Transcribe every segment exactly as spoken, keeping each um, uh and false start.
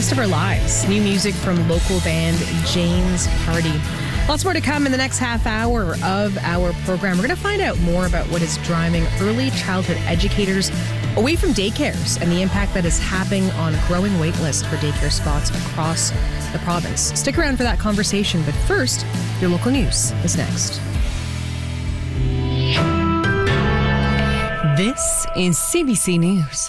Rest of Our Lives. New music from local band Jane's Party. Lots more to come in the next half hour of our program. We're going to find out more about what is driving early childhood educators away from daycares and the impact that is having on a growing wait list for daycare spots across the province. Stick around for that conversation, but first, your local news is next. This is C B C News.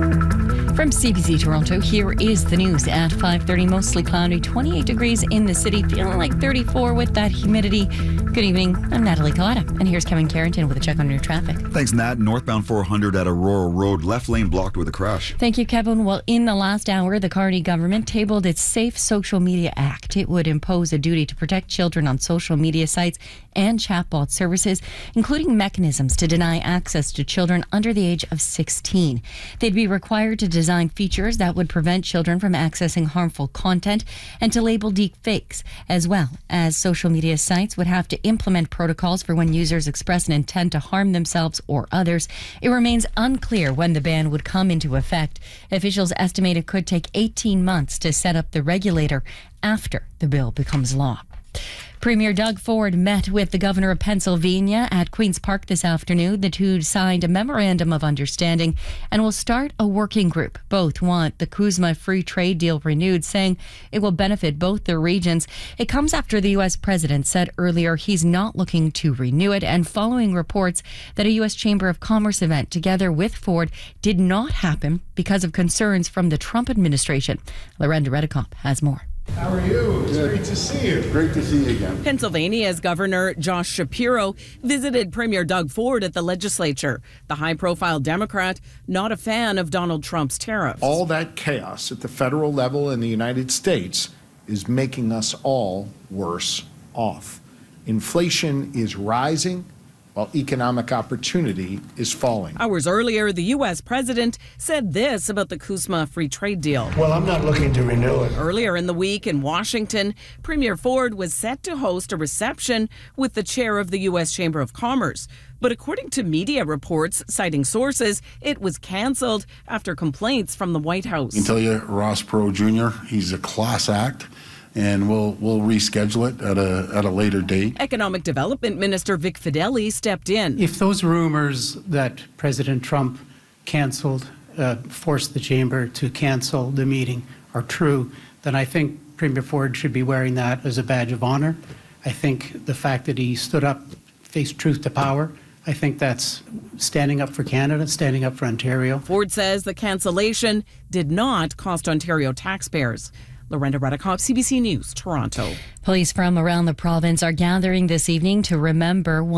From C B C Toronto, here is the news at five thirty. Mostly cloudy, twenty-eight degrees in the city, feeling like thirty-four with that humidity. Good evening, I'm Natalie Collada, and here's Kevin Carrington with a check on your traffic. Thanks, Nat. Northbound four hundred at Aurora Road, left lane blocked with a crash. Thank you, Kevin. Well, in the last hour, the Carney government tabled its Safe Social Media Act. It would impose a duty to protect children on social media sites and chatbot services, including mechanisms to deny access to children under the age of sixteen. They'd be required to design features that would prevent children from accessing harmful content and to label deep fakes, as well as social media sites would have to implement protocols for when users express an intent to harm themselves or others. It remains unclear when the ban would come into effect. Officials estimate it could take eighteen months to set up the regulator after the bill becomes law. Premier Doug Ford met with the governor of Pennsylvania at Queen's Park this afternoon. The two signed a memorandum of understanding and will start a working group. Both want the CUSMA free trade deal renewed, saying it will benefit both the regions. It comes after the U S president said earlier he's not looking to renew it, and following reports that a U S Chamber of Commerce event together with Ford did not happen because of concerns from the Trump administration. Lorenda Redekop has more. How are you? It's Good. great to see you. Great to see you again. Pennsylvania's Governor Josh Shapiro visited Premier Doug Ford at the legislature. The high-profile Democrat, not a fan of Donald Trump's tariffs. All that chaos at the federal level in the United States is making us all worse off. Inflation is rising, while economic opportunity is falling. Hours earlier, the U S president said this about the CUSMA free trade deal. Well, I'm not looking to renew it. Earlier in the week in Washington, Premier Ford was set to host a reception with the chair of the U S Chamber of Commerce. But according to media reports citing sources, it was canceled after complaints from the White House. I can tell you, Ross Perot Junior, he's a class act, and we'll we'll reschedule it at a at a later date. Economic Development Minister Vic Fedeli stepped in. If those rumors that President Trump canceled, uh, forced the chamber to cancel the meeting are true, then I think Premier Ford should be wearing that as a badge of honor. I think the fact that he stood up, faced truth to power, I think that's standing up for Canada, standing up for Ontario. Ford says the cancellation did not cost Ontario taxpayers. Lorenda Redekop, C B C News, Toronto. Police from around the province are gathering this evening to remember